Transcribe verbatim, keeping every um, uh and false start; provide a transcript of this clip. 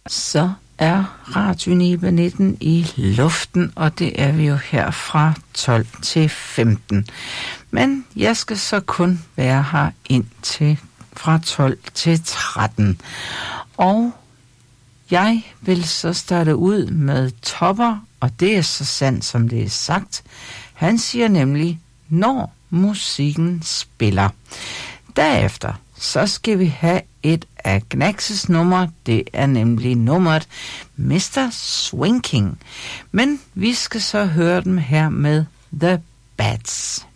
Så er Radio Nibe nitten i luften, og det er vi jo her fra tolv til femten. Men jeg skal så kun være her indtil fra tolv til tretten. Og jeg vil så starte ud med Topper, og det er så sandt, som det er sagt. Han siger nemlig, når musikken spiller. Derefter, så skal vi have et af Knaxes nummer. Det er nemlig nummeret mister Swing King. Men vi skal så høre dem her med The Bats.